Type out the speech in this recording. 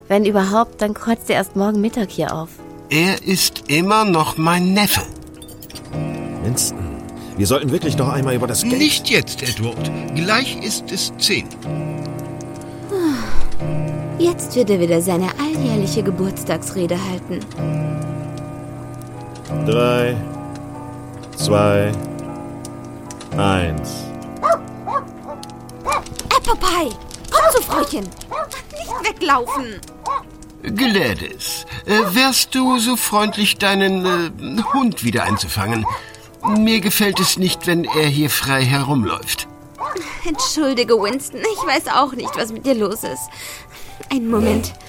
Wenn überhaupt, dann kreuzt er erst morgen Mittag hier auf. Er ist immer noch mein Neffe. Winston, wir sollten wirklich noch einmal über das Geld... Nicht jetzt, Edward. Gleich ist es 10. Jetzt wird er wieder seine alljährliche Geburtstagsrede halten. 3, 2, 1. Apple Pie, komm zu Frauchen. Nicht weglaufen. Gladys, wärst du so freundlich, deinen Hund wieder einzufangen? Mir gefällt es nicht, wenn er hier frei herumläuft. Entschuldige, Winston, ich weiß auch nicht, was mit dir los ist. Einen Moment.